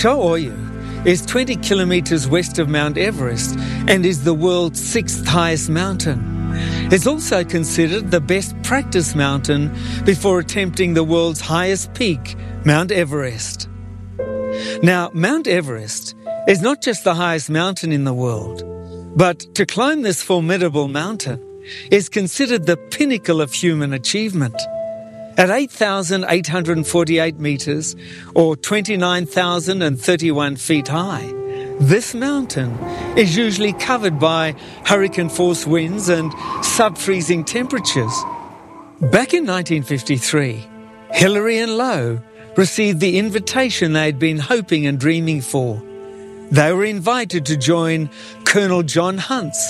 Cho Oyu is 20 kilometres west of Mount Everest and is the world's 6th highest mountain. It's also considered the best practice mountain before attempting the world's highest peak, Mount Everest. Now, Mount Everest is not just the highest mountain in the world, but to climb this formidable mountain is considered the pinnacle of human achievement. At 8,848 metres, or 29,031 feet high, this mountain is usually covered by hurricane-force winds and sub-freezing temperatures. Back in 1953, Hillary and Lowe received the invitation they had been hoping and dreaming for. They were invited to join Colonel John Hunt's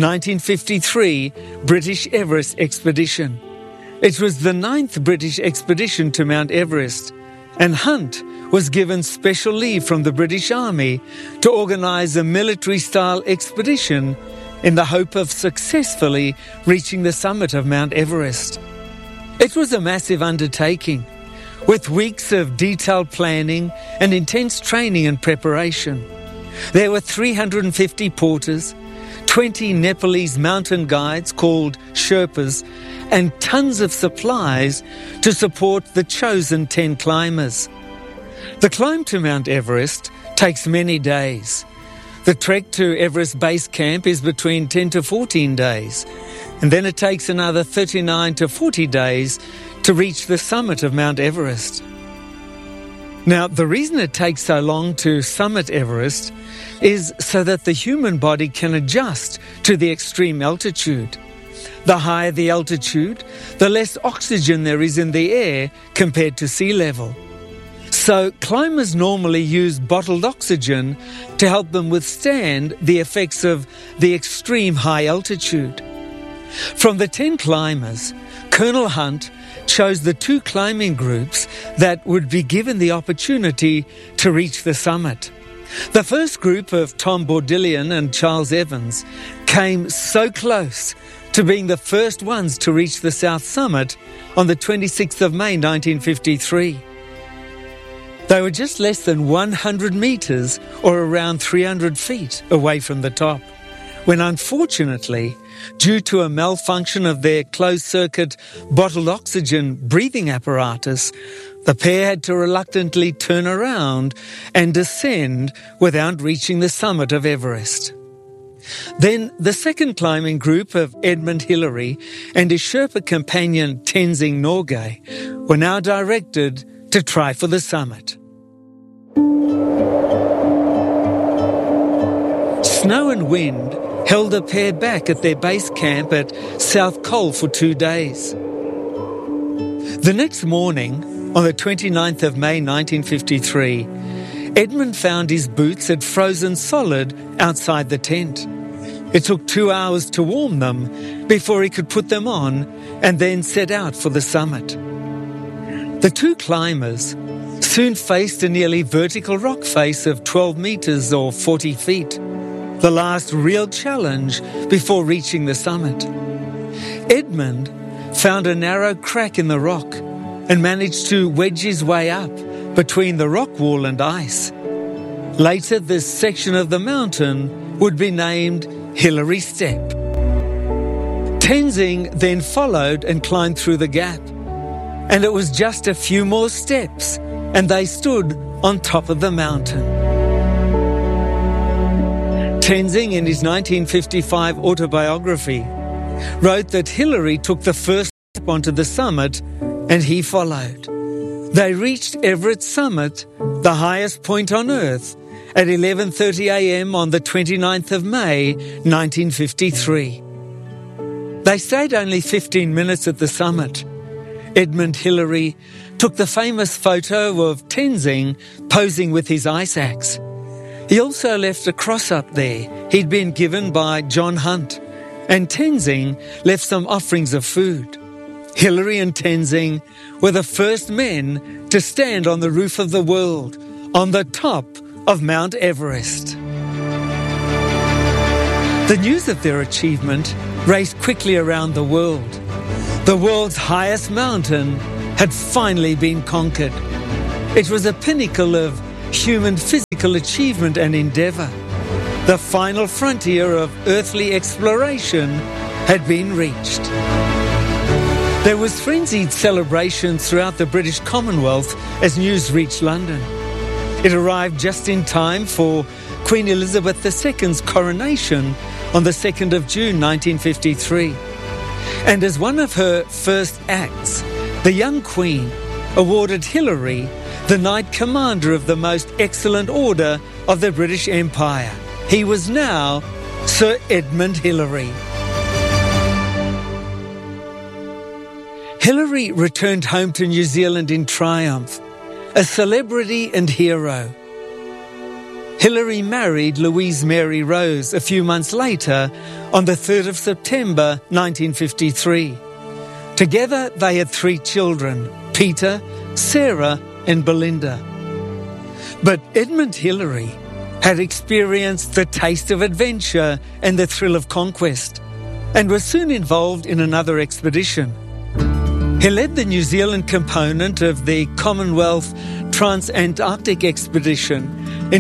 1953 British Everest expedition. It was the 9th British expedition to Mount Everest, and Hunt was given special leave from the British Army to organise a military-style expedition in the hope of successfully reaching the summit of Mount Everest. It was a massive undertaking, with weeks of detailed planning and intense training and preparation. There were 350 porters, 20 Nepalese mountain guides called Sherpas, and tons of supplies to support the chosen 10 climbers. The climb to Mount Everest takes many days. The trek to Everest Base Camp is between 10 to 14 days, and then it takes another 39 to 40 days to reach the summit of Mount Everest. Now, the reason it takes so long to summit Everest is so that the human body can adjust to the extreme altitude. The higher the altitude, the less oxygen there is in the air compared to sea level. So climbers normally use bottled oxygen to help them withstand the effects of the extreme high altitude. From the 10 climbers, Colonel Hunt chose the 2 climbing groups that would be given the opportunity to reach the summit. The first group of Tom Bordillion and Charles Evans came so close to being the first ones to reach the South Summit on the 26th of May 1953. They were just less than 100 metres, or around 300 feet, away from the top, when unfortunately, due to a malfunction of their closed-circuit bottled oxygen breathing apparatus, the pair had to reluctantly turn around and descend without reaching the summit of Everest. Then the second climbing group of Edmund Hillary and his Sherpa companion Tenzing Norgay were now directed to try for the summit. Snow and wind held the pair back at their base camp at South Col for 2 days. The next morning, on the 29th of May 1953, Edmund found his boots had frozen solid outside the tent. It took 2 hours to warm them before he could put them on and then set out for the summit. The 2 climbers soon faced a nearly vertical rock face of 12 metres or 40 feet, the last real challenge before reaching the summit. Edmund found a narrow crack in the rock and managed to wedge his way up between the rock wall and ice. Later, this section of the mountain would be named Hillary Step. Tenzing then followed and climbed through the gap, and it was just a few more steps and they stood on top of the mountain. Tenzing, in his 1955 autobiography, wrote that Hillary took the first step onto the summit and he followed. They reached Everest Summit, the highest point on Earth, at 11:30 a.m. on the 29th of May, 1953. They stayed only 15 minutes at the summit. Edmund Hillary took the famous photo of Tenzing posing with his ice axe. He also left a cross up there he'd been given by John Hunt, and Tenzing left some offerings of food. Hillary and Tenzing were the first men to stand on the roof of the world, on the top of Mount Everest. The news of their achievement raced quickly around the world. The world's highest mountain had finally been conquered. It was a pinnacle of human physical technological achievement and endeavour. The final frontier of earthly exploration had been reached. There was frenzied celebration throughout the British Commonwealth as news reached London. It arrived just in time for Queen Elizabeth II's coronation on the 2nd of June 1953. And as one of her first acts, the young Queen awarded Hilary the Knight Commander of the Most Excellent Order of the British Empire. He was now Sir Edmund Hillary. Hillary returned home to New Zealand in triumph, a celebrity and hero. Hillary married Louise Mary Rose a few months later on the 3rd of September 1953. Together they had 3 children, Peter, Sarah and Belinda. But Edmund Hillary had experienced the taste of adventure and the thrill of conquest, and was soon involved in another expedition. He led the New Zealand component of the Commonwealth Trans-Antarctic Expedition in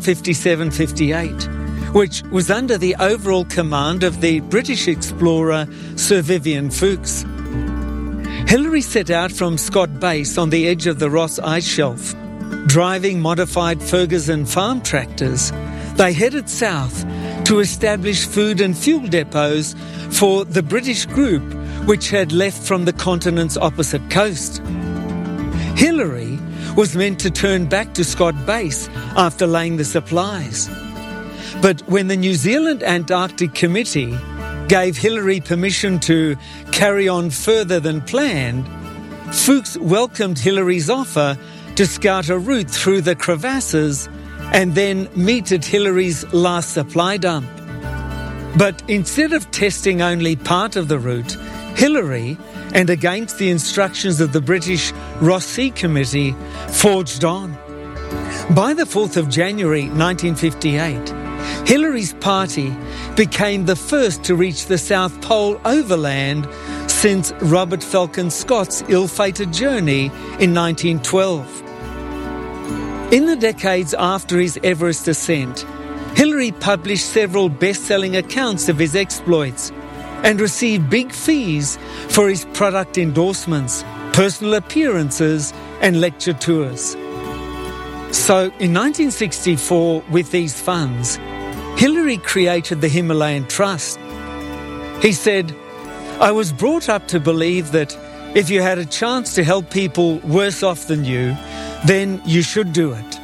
1957-58, which was under the overall command of the British explorer Sir Vivian Fuchs. Hillary set out from Scott Base on the edge of the Ross Ice Shelf. Driving modified Ferguson farm tractors, they headed south to establish food and fuel depots for the British group which had left from the continent's opposite coast. Hillary was meant to turn back to Scott Base after laying the supplies. But when the New Zealand Antarctic Committee gave Hillary permission to carry on further than planned, Fuchs welcomed Hillary's offer to scout a route through the crevasses and then meet at Hillary's last supply dump. But instead of testing only part of the route, Hillary, and against the instructions of the British Ross Sea Committee, forged on. By the 4th of January 1958, Hillary's party became the first to reach the South Pole overland since Robert Falcon Scott's ill-fated journey in 1912. In the decades after his Everest ascent, Hillary published several best-selling accounts of his exploits and received big fees for his product endorsements, personal appearances and lecture tours. So in 1964, with these funds, Hillary created the Himalayan Trust. He said, "I was brought up to believe that if you had a chance to help people worse off than you, then you should do it."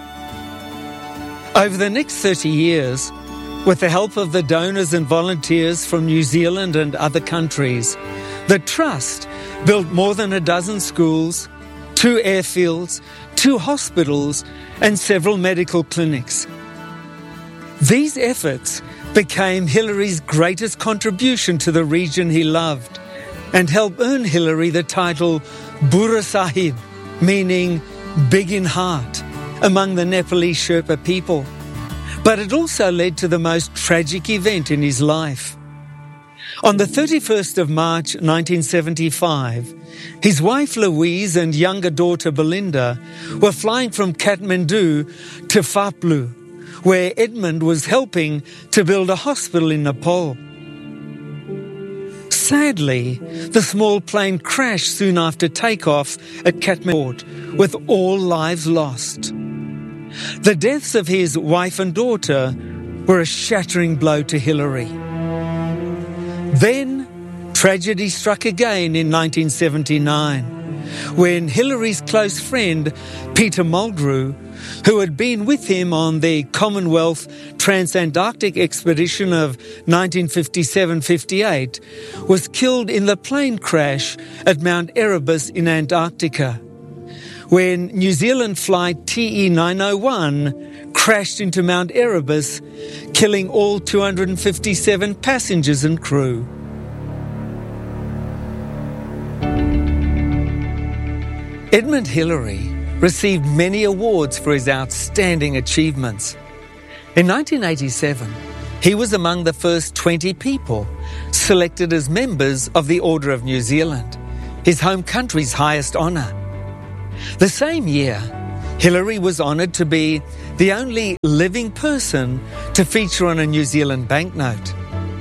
Over the next 30 years, with the help of the donors and volunteers from New Zealand and other countries, the Trust built more than a dozen schools, 2 airfields, 2 hospitals, and several medical clinics. These efforts became Hillary's greatest contribution to the region he loved and helped earn Hillary the title Burra Sahib, meaning big in heart, among the Nepalese Sherpa people. But it also led to the most tragic event in his life. On the 31st of March 1975, his wife Louise and younger daughter Belinda were flying from Kathmandu to Phaplu, where Edmund was helping to build a hospital in Nepal. Sadly, the small plane crashed soon after takeoff at Kathmandu, with all lives lost. The deaths of his wife and daughter were a shattering blow to Hillary. Then, tragedy struck again in 1979, when Hillary's close friend, Peter Mulgrew, who had been with him on the Commonwealth Trans-Antarctic Expedition of 1957-58, was killed in the plane crash at Mount Erebus in Antarctica, when New Zealand flight TE901 crashed into Mount Erebus, killing all 257 passengers and crew. Edmund Hillary received many awards for his outstanding achievements. In 1987, he was among the first 20 people selected as members of the Order of New Zealand, his home country's highest honour. The same year, Hillary was honoured to be the only living person to feature on a New Zealand banknote.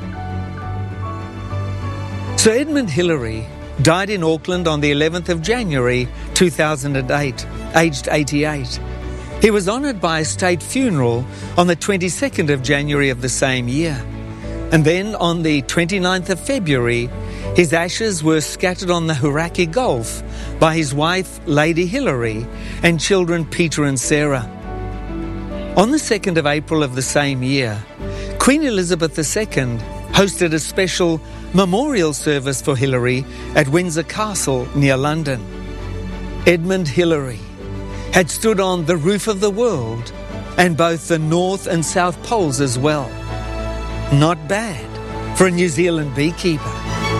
Sir Edmund Hillary died in Auckland on the 11th of January 2008, aged 88. He was honoured by a state funeral on the 22nd of January of the same year. And then on the 29th of February, his ashes were scattered on the Hauraki Gulf by his wife, Lady Hillary, and children Peter and Sarah. On the 2nd of April of the same year, Queen Elizabeth II hosted a special memorial service for Hillary at Windsor Castle near London. Edmund Hillary had stood on the roof of the world and both the North and South Poles as well. Not bad for a New Zealand beekeeper.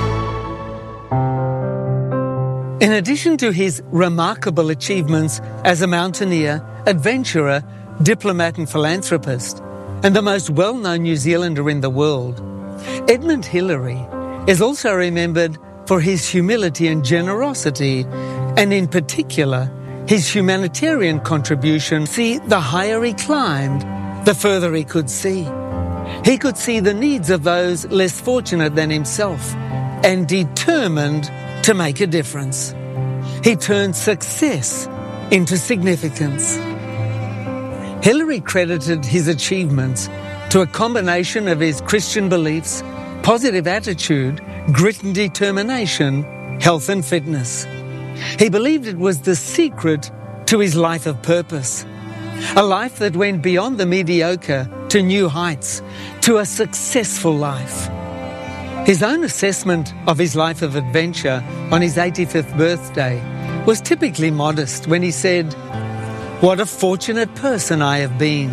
In addition to his remarkable achievements as a mountaineer, adventurer, diplomat and philanthropist, and the most well-known New Zealander in the world, Edmund Hillary is also remembered for his humility and generosity, and in particular, his humanitarian contribution. See, the higher he climbed, the further he could see. He could see the needs of those less fortunate than himself and determined to make a difference. He turned success into significance. Hillary credited his achievements to a combination of his Christian beliefs, positive attitude, grit and determination, health and fitness. He believed it was the secret to his life of purpose, a life that went beyond the mediocre to new heights, to a successful life. His own assessment of his life of adventure on his 85th birthday was typically modest when he said, "What a fortunate person I have been."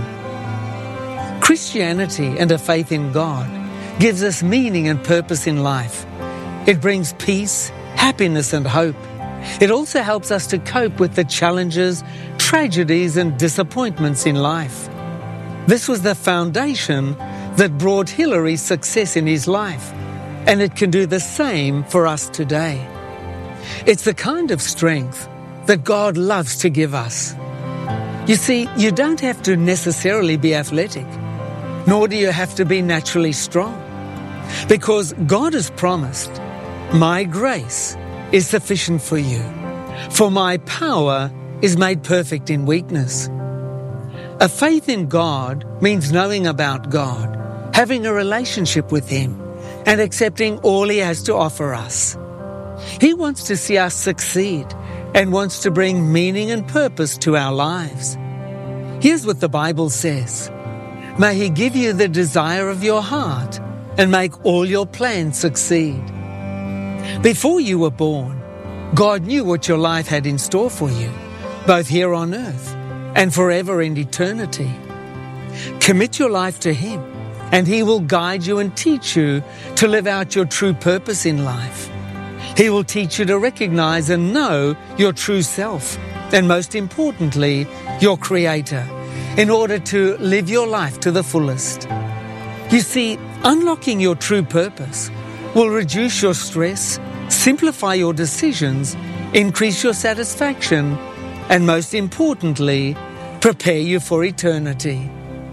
Christianity and a faith in God gives us meaning and purpose in life. It brings peace, happiness and hope. It also helps us to cope with the challenges, tragedies and disappointments in life. This was the foundation that brought Hillary success in his life, and it can do the same for us today. It's the kind of strength that God loves to give us. You see, you don't have to necessarily be athletic, nor do you have to be naturally strong, because God has promised, "My grace is sufficient for you, for my power is made perfect in weakness." A faith in God means knowing about God, having a relationship with Him, and accepting all He has to offer us. He wants to see us succeed and wants to bring meaning and purpose to our lives. Here's what the Bible says: "May He give you the desire of your heart and make all your plans succeed." Before you were born, God knew what your life had in store for you, both here on earth and forever in eternity. Commit your life to Him, and He will guide you and teach you to live out your true purpose in life. He will teach you to recognize and know your true self, and most importantly, your Creator, in order to live your life to the fullest. You see, unlocking your true purpose will reduce your stress, simplify your decisions, increase your satisfaction, and most importantly, prepare you for eternity.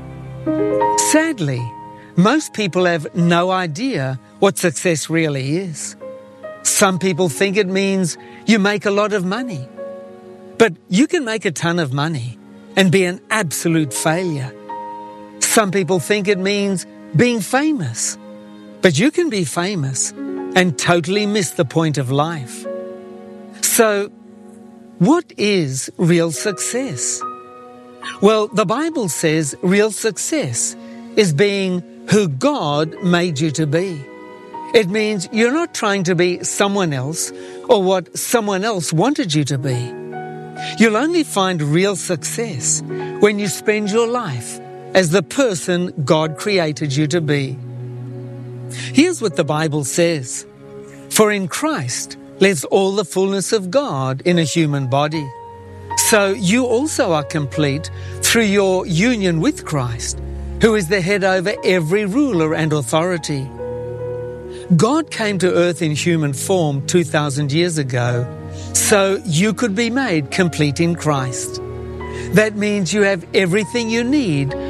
Sadly, most people have no idea what success really is. Some people think it means you make a lot of money. But you can make a ton of money and be an absolute failure. Some people think it means being famous. But you can be famous and totally miss the point of life. So, what is real success? Well, the Bible says real success is being who God made you to be. It means you're not trying to be someone else or what someone else wanted you to be. You'll only find real success when you spend your life as the person God created you to be. Here's what the Bible says: "For in Christ lives all the fullness of God in a human body. So you also are complete through your union with Christ, who is the head over every ruler and authority." God came to earth in human form 2,000 years ago, so you could be made complete in Christ. That means you have everything you need